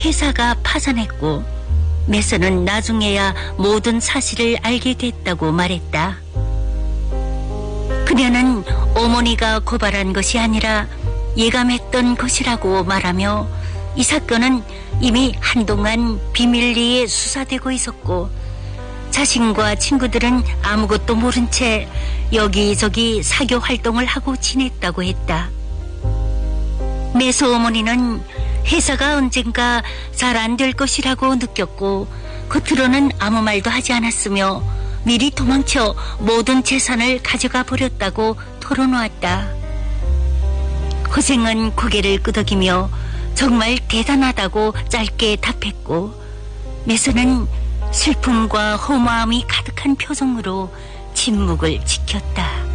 회사가 파산했고 매서는 나중에야 모든 사실을 알게 됐다고 말했다. 그녀는 어머니가 고발한 것이 아니라 예감했던 것이라고 말하며 이 사건은 이미 한동안 비밀리에 수사되고 있었고 자신과 친구들은 아무것도 모른 채 여기저기 사교 활동을 하고 지냈다고 했다. 매서 어머니는 회사가 언젠가 잘 안 될 것이라고 느꼈고 겉으로는 아무 말도 하지 않았으며 미리 도망쳐 모든 재산을 가져가 버렸다고 털어놓았다. 고생은 고개를 끄덕이며 정말 대단하다고 짧게 답했고 매서는 슬픔과 허무함이 가득한 표정으로 침묵을 지켰다.